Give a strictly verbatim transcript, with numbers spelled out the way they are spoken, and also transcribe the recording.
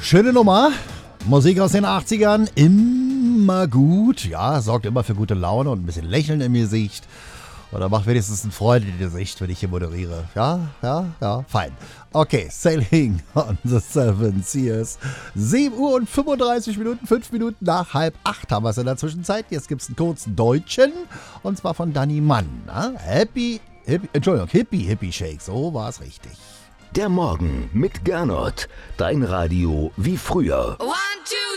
Schöne Nummer. Musik aus den achtzigern, immer gut. Ja, sorgt immer für gute Laune und ein bisschen Lächeln im Gesicht. Oder macht wenigstens ein Freude in die Sicht, wenn ich hier moderiere. Ja, ja, ja, fein. Okay, Sailing on the Seven Seas. sieben Uhr und fünfunddreißig Minuten, fünf Minuten nach halb acht haben wir es in der Zwischenzeit. Jetzt gibt es einen kurzen Deutschen, und zwar von Danny Mann. Na? Happy, Hippie, Entschuldigung, Hippie, Hippie Shake, so war es richtig. Der Morgen mit Gernot, dein Radio wie früher. One, two,